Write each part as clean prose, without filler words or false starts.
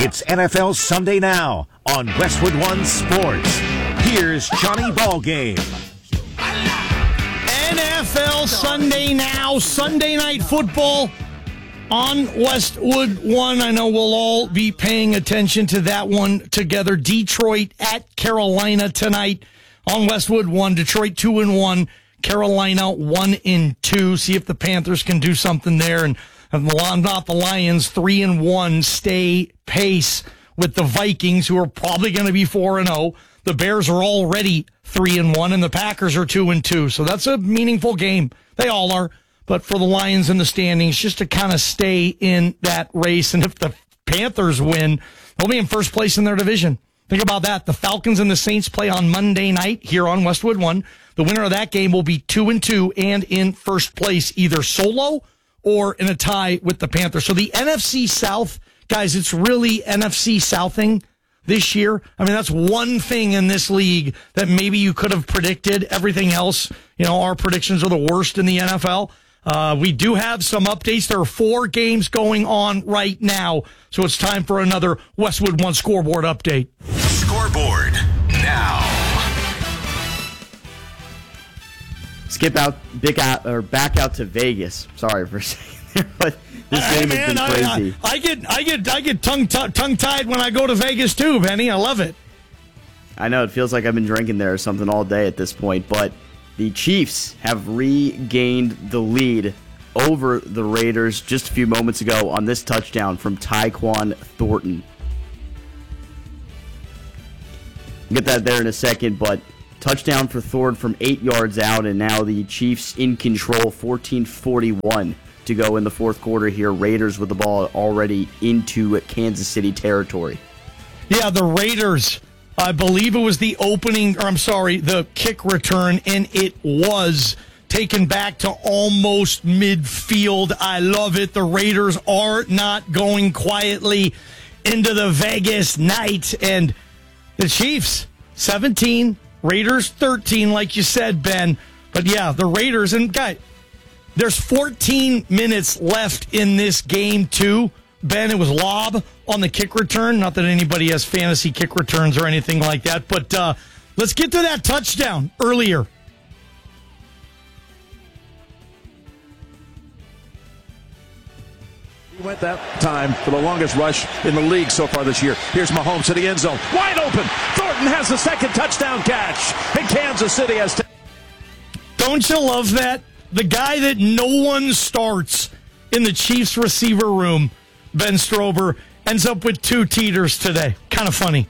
It's NFL Sunday Now on Westwood One Sports. Here's Johnny Ballgame. NFL Sunday Now, Sunday Night Football on Westwood One. I know we'll all be paying attention to that one together. Detroit at Carolina tonight on Westwood One. Detroit 2-1, Carolina 1-2. See if the Panthers can do something there. And not the Lions, 3-1, stay pace with the Vikings, who are probably going to be 4-0. The Bears are already 3-1, and the Packers are 2-2. So that's a meaningful game. They all are. But for the Lions in the standings, just to kind of stay in that race. And if the Panthers win, they'll be in first place in their division. Think about that. The Falcons and the Saints play on Monday night here on Westwood One. The winner of that game will be 2-2 and in first place, either solo or in a tie with the Panthers. So the NFC South, guys, it's really NFC Southing this year. I mean, that's one thing in this league that maybe you could have predicted. Everything else, our predictions are the worst in the NFL. We do have some updates. There are 4 games going on right now, so it's time for another Westwood One scoreboard update. Scoreboard now. Back out to Vegas. Sorry for saying that, but this game has been crazy. I get tongue-tied when I go to Vegas too, Benny. I love it. I know, it feels like I've been drinking there or something all day at this point, but the Chiefs have regained the lead over the Raiders just a few moments ago on this touchdown from Tyquan Thornton. We'll get that there in a second, but touchdown for Thornton from 8 yards out, and now the Chiefs in control, 14:41 to go in the fourth quarter here. Raiders with the ball already into Kansas City territory. Yeah, the Raiders, I believe it was the kick return, and it was taken back to almost midfield. I love it. The Raiders are not going quietly into the Vegas night. And the Chiefs, 17, Raiders 13, like you said, Ben. But yeah, the Raiders, and guys, there's 14 minutes left in this game, too. Ben, it was lob on the kick return. Not that anybody has fantasy kick returns or anything like that, but let's get to that touchdown earlier. He went that time for the longest rush in the league so far this year. Here's Mahomes to the end zone. Wide open. Thornton has the second touchdown catch. And Kansas City has... Don't you love that? The guy that no one starts in the Chiefs receiver room, Ben Strober, ends up with 2 teeters today. Kind of funny.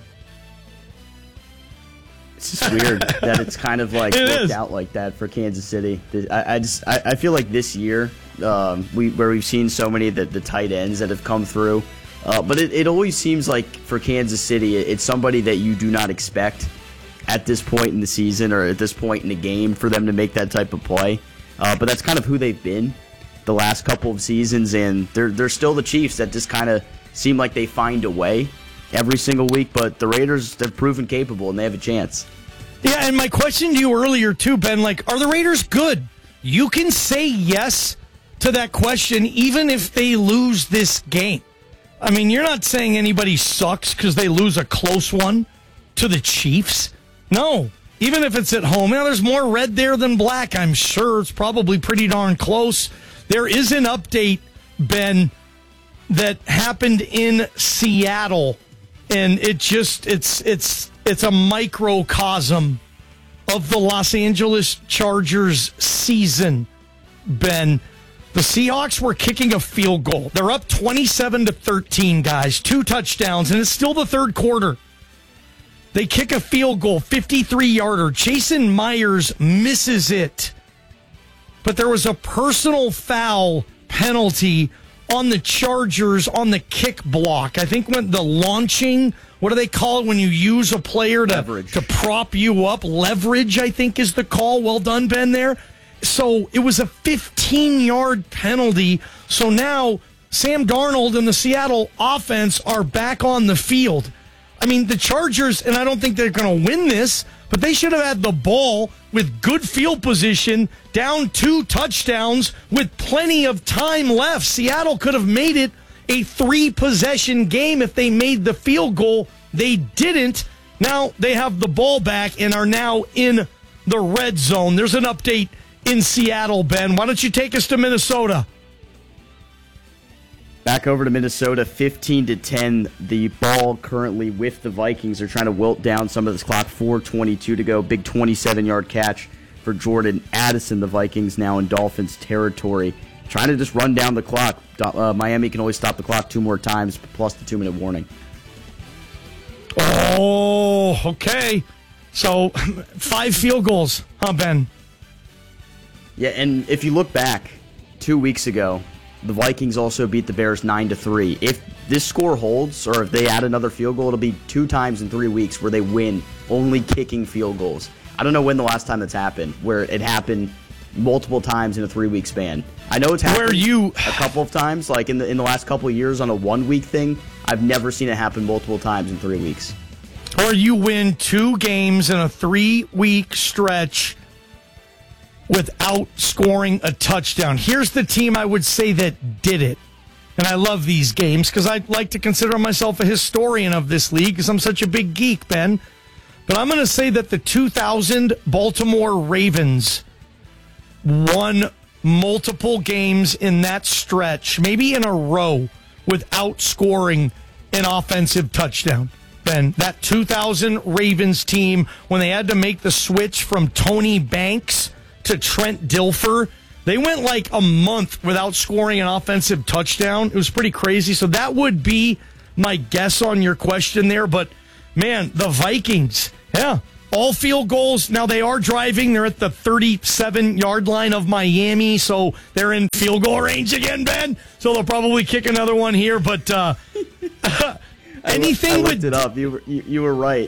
It's just weird that it's kind of like worked out like that for Kansas City. I feel like this year, where we've seen so many of the tight ends that have come through, but it always seems like for Kansas City, it's somebody that you do not expect at this point in the season or at this point in the game for them to make that type of play. But that's kind of who they've been the last couple of seasons, and they're still the Chiefs that just kind of seem like they find a way every single week. But the Raiders, they've proven capable, and they have a chance. Yeah, and my question to you earlier, too, Ben, are the Raiders good? You can say yes to that question even if they lose this game. I mean, you're not saying anybody sucks because they lose a close one to the Chiefs. No, even if it's at home. Now, there's more red there than black, I'm sure. It's probably pretty darn close. There is an update, Ben, that happened in Seattle, and it's a microcosm of the Los Angeles Chargers season, Ben. The Seahawks were kicking a field goal. They're up 27-13, guys. 2 touchdowns, and it's still the third quarter. They kick a field goal, 53-yarder. Jason Myers misses it. But there was a personal foul penalty on the Chargers on the kick block. I think when the launching, what do they call it when you use a player to prop you up? Leverage, I think, is the call. Well done, Ben, there. So it was a 15-yard penalty. So now Sam Darnold and the Seattle offense are back on the field. I mean, the Chargers, and I don't think they're going to win this, but they should have had the ball with good field position, down 2 touchdowns with plenty of time left. Seattle could have made it a 3-possession game if they made the field goal. They didn't. Now they have the ball back and are now in the red zone. There's an update in Seattle, Ben. Why don't you take us to Minnesota? Back over to Minnesota, 15-10. The ball currently with the Vikings. They're trying to wilt down some of this clock. 4:22 to go. Big 27-yard catch for Jordan Addison. The Vikings now in Dolphins territory, trying to just run down the clock. Miami can always stop the clock 2 more times, plus the 2-minute warning. Oh, okay. So 5 field goals, huh, Ben? Yeah, and if you look back 2 weeks ago, the Vikings also beat the Bears 9-3. If this score holds, or if they add another field goal, it'll be 2 times in 3 weeks where they win only kicking field goals. I don't know when the last time that's happened, where it happened multiple times in a 3-week span. I know it's happened a couple of times, like in the last couple of years on a 1-week thing. I've never seen it happen multiple times in 3 weeks. Or you win 2 games in a 3-week stretch without scoring a touchdown. Here's the team I would say that did it. And I love these games because I like to consider myself a historian of this league because I'm such a big geek, Ben. But I'm going to say that the 2000 Baltimore Ravens won multiple games in that stretch, maybe in a row, without scoring an offensive touchdown. Ben, that 2000 Ravens team, when they had to make the switch from Tony Banks to Trent Dilfer, they went like a month without scoring an offensive touchdown. It was pretty crazy. So that would be my guess on your question there. But, man, the Vikings, yeah, all field goals. Now they are driving. They're at the 37-yard line of Miami, so they're in field goal range again, Ben. So they'll probably kick another one here. But anything I looked it up. You were right.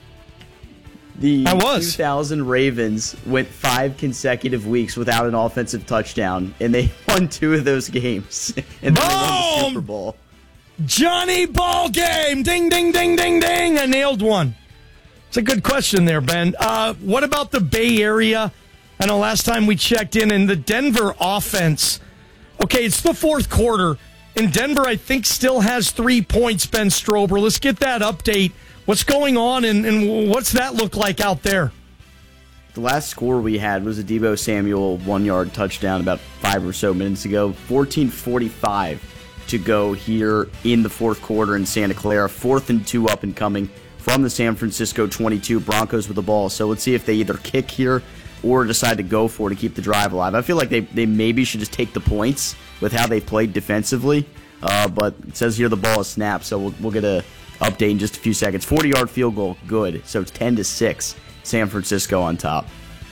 The 2000 Ravens went 5 consecutive weeks without an offensive touchdown, and they won 2 of those games. And then they won the Super Bowl. Johnny Ball game! Ding, ding, ding, ding, ding! I nailed one. It's a good question there, Ben. What about the Bay Area? I know last time we checked in the Denver offense. Okay, it's the 4th quarter, and Denver, I think, still has 3 points, Ben Strober. Let's get that update. What's going on, and what's that look like out there? The last score we had was a Deebo Samuel 1-yard touchdown about 5 or so minutes ago. 14:45 to go here in the 4th quarter in Santa Clara. 4th and 2 up and coming from the San Francisco 22. Broncos with the ball. So let's see if they either kick here or decide to go for it to keep the drive alive. I feel like they maybe should just take the points with how they played defensively. But it says here the ball is snapped, so we'll get a update in just a few seconds. 40-yard field goal, good. So it's 10-6. San Francisco on top.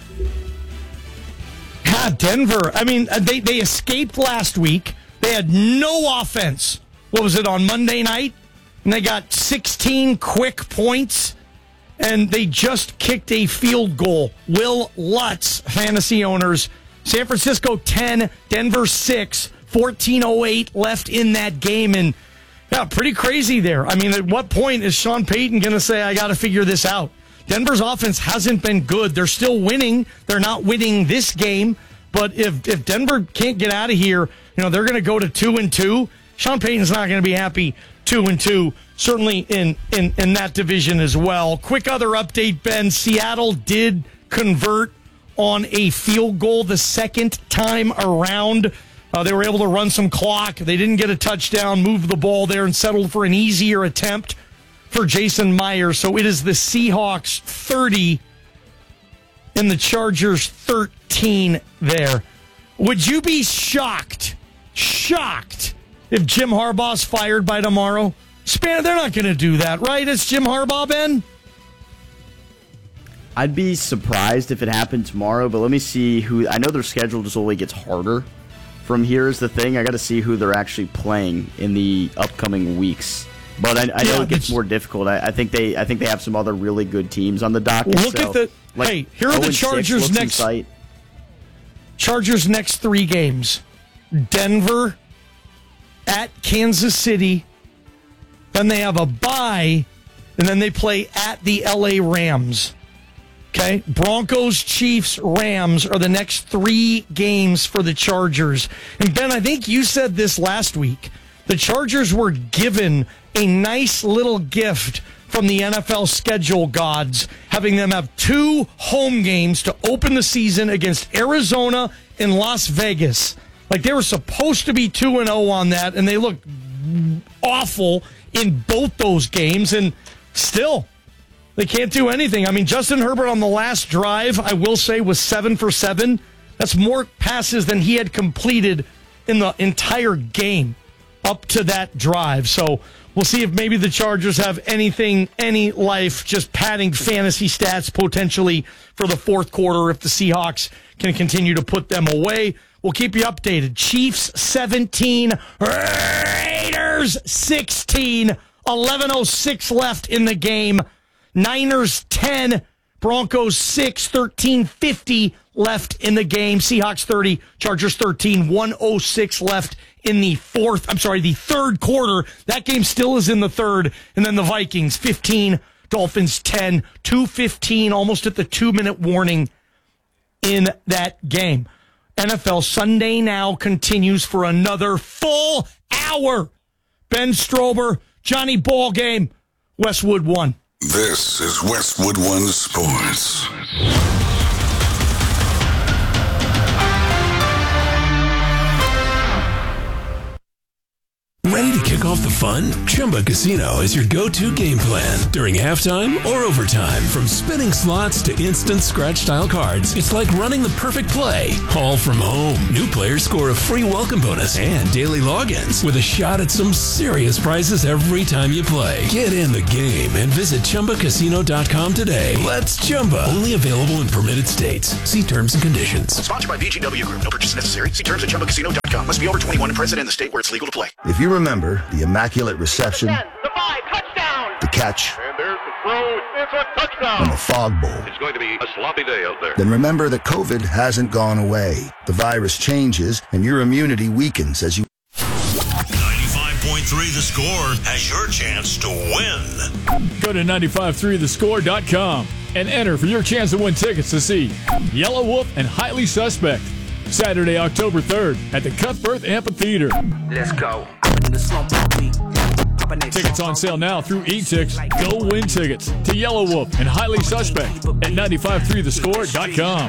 Yeah, Denver. I mean, they escaped last week. They had no offense. What was it, on Monday night? And they got 16 quick points, and they just kicked a field goal. Will Lutz, fantasy owners. San Francisco 10, Denver 6, 14:08 left in that game, and yeah, pretty crazy there. I mean, at what point is Sean Payton going to say, I got to figure this out? Denver's offense hasn't been good. They're still winning. They're not winning this game. But if Denver can't get out of here, they're going to go to 2-2. Sean Payton's not going to be happy 2-2, certainly in that division as well. Quick other update, Ben. Seattle did convert on a field goal the second time around. They were able to run some clock. They didn't get a touchdown, move the ball there, and settled for an easier attempt for Jason Myers. So it is the Seahawks 30 and the Chargers 13 there. Would you be shocked if Jim Harbaugh's fired by tomorrow? They're not going to do that, right? It's Jim Harbaugh, Ben? I'd be surprised if it happened tomorrow, but let me see who. I know their schedule just only gets harder. From here is the thing. I got to see who they're actually playing in the upcoming weeks. But I know it gets more difficult. I think they have some other really good teams on the docket. Look at the here are the Chargers next. Chargers next 3 games: Denver, at Kansas City. Then they have a bye, and then they play at the LA Rams. Okay, Broncos, Chiefs, Rams are the next 3 games for the Chargers. And Ben, I think you said this last week, The Chargers were given a nice little gift from the NFL schedule gods, having them have 2 home games to open the season against Arizona and Las Vegas. Like, they were supposed to be 2-0 on that, and they looked awful in both those games, and still, they can't do anything. I mean, Justin Herbert on the last drive, I will say, was 7 for 7. That's more passes than he had completed in the entire game up to that drive. So we'll see if maybe the Chargers have any life, just padding fantasy stats potentially for the fourth quarter if the Seahawks can continue to put them away. We'll keep you updated. Chiefs 17, Raiders 16, 11:06 left in the game. Niners 10, Broncos 6, 13:50 left in the game. Seahawks 30, Chargers 13, 1:06 left in the third quarter. That game still is in the third. And then the Vikings 15, Dolphins 10, 2:15, almost at the 2-minute warning in that game. NFL Sunday Now continues for another full hour. Ben Strober, Johnny Ballgame, Westwood One. This is Westwood One Sports. Ready to kick off the fun? Chumba Casino is your go-to game plan during halftime or overtime. From spinning slots to instant scratch-style cards, it's like running the perfect play, all from home. New players score a free welcome bonus and daily logins with a shot at some serious prizes every time you play. Get in the game and visit ChumbaCasino.com today. Let's Chumba. Only available in permitted states. See terms and conditions. Sponsored by VGW Group. No purchase necessary. See terms at ChumbaCasino.com. Must be over 21 and present in the state where it's legal to play. If you remember the immaculate reception, 10, the 5, touchdown, the catch, and there's the throw, it's a touchdown, and the fog bowl, it's going to be a sloppy day out there. Then remember that COVID hasn't gone away. The virus changes, and your immunity weakens as you... 95.3 The Score has your chance to win. Go to 953thescore.com and enter for your chance to win tickets to see Yellow Wolf and Highly Suspect Saturday, October 3rd at the Cuthbert Amphitheater. Let's go. Tickets on sale now through eTix. Go win tickets to Yellow Wolf and Highly Suspect at 953thescore.com.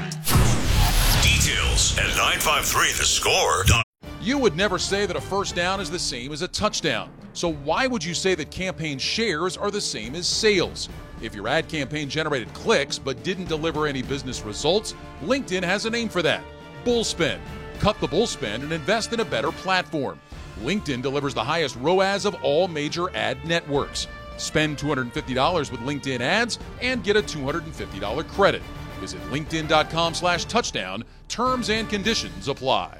Details at 953thescore.com. You would never say that a first down is the same as a touchdown. So why would you say that campaign shares are the same as sales? If your ad campaign generated clicks but didn't deliver any business results, LinkedIn has a name for that. Bullspend. Cut the bullspend and invest in a better platform. LinkedIn delivers the highest ROAS of all major ad networks. Spend $250 with LinkedIn ads and get a $250 credit. Visit linkedin.com/touchdown. Terms and conditions apply.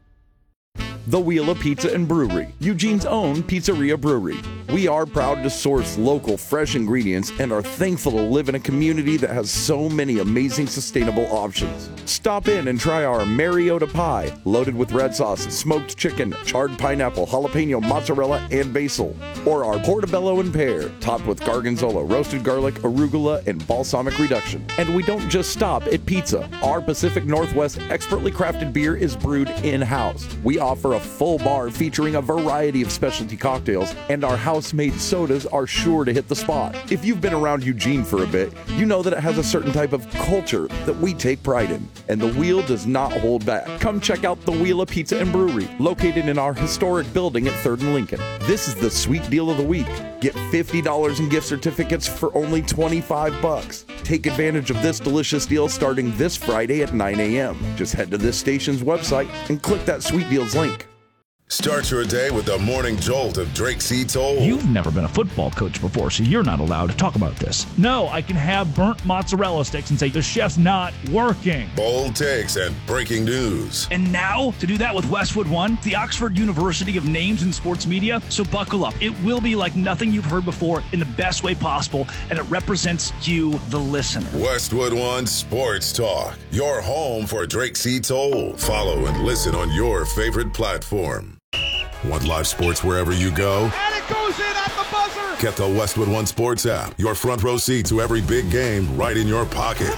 The Wheel of Pizza and Brewery, Eugene's own pizzeria brewery. We are proud to source local, fresh ingredients and are thankful to live in a community that has so many amazing sustainable options. Stop in and try our Mariota pie, loaded with red sauce, smoked chicken, charred pineapple, jalapeno, mozzarella, and basil. Or our portobello and pear, topped with gargonzola, roasted garlic, arugula, and balsamic reduction. And we don't just stop at pizza. Our Pacific Northwest expertly crafted beer is brewed in-house. We offer a full bar featuring a variety of specialty cocktails, and our house-made sodas are sure to hit the spot. If you've been around Eugene for a bit, you know that it has a certain type of culture that we take pride in, and the Wheel does not hold back. Come check out the Wheel of Pizza and Brewery, located in our historic building at 3rd and Lincoln. This is the sweet deal of the week. Get $50 in gift certificates for only $25. Take advantage of this delicious deal starting this Friday at 9 a.m. Just head to this station's website and click that Sweet Deals link. Start your day with the morning jolt of Drake C. Toll. You've never been a football coach before, so you're not allowed to talk about this. No, I can have burnt mozzarella sticks and say the chef's not working. Bold takes and breaking news. And now, to do that with Westwood One, the Oxford University of Names in Sports Media, so buckle up. It will be like nothing you've heard before in the best way possible, and it represents you, the listener. Westwood One Sports Talk, your home for Drake C. Toll. Follow and listen on your favorite platform. Want live sports wherever you go? And it goes in at the buzzer! Get the Westwood One Sports app. Your front row seat to every big game right in your pocket.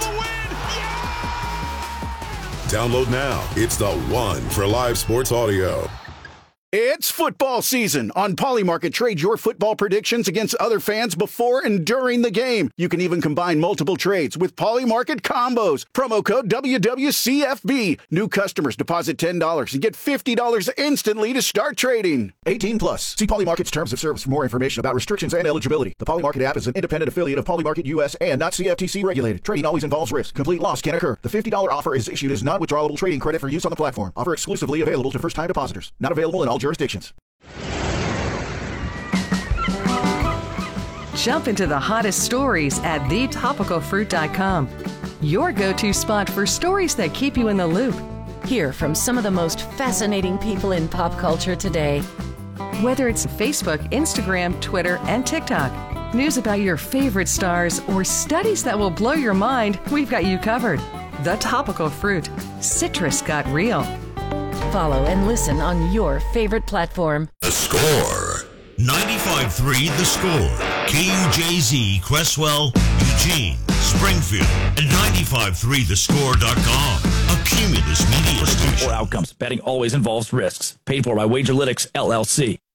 Download now. It's the one for live sports audio. It's football season. On Polymarket, trade your football predictions against other fans before and during the game. You can even combine multiple trades with Polymarket combos. Promo code WWCFB. New customers deposit $10 and get $50 instantly to start trading. 18 plus. See Polymarket's terms of service for more information about restrictions and eligibility. The Polymarket app is an independent affiliate of Polymarket US and not CFTC regulated. Trading always involves risk. Complete loss can occur. The $50 offer is issued as non-withdrawable trading credit for use on the platform. Offer exclusively available to first-time depositors. Not available in all jurisdictions. Jump into the hottest stories at thetopicalfruit.com. Your go-to spot for stories that keep you in the loop. Hear from some of the most fascinating people in pop culture today. Whether it's Facebook, Instagram, Twitter, and TikTok, news about your favorite stars, or studies that will blow your mind, we've got you covered. The Topical Fruit. Citrus got real. Follow and listen on your favorite platform. The Score. 95.3 The Score. KUJZ, Cresswell, Eugene, Springfield, and 95.3thescore.com. A Cumulus Media station. Or outcomes. Betting always involves risks. Paid for by Wagerlytics, LLC.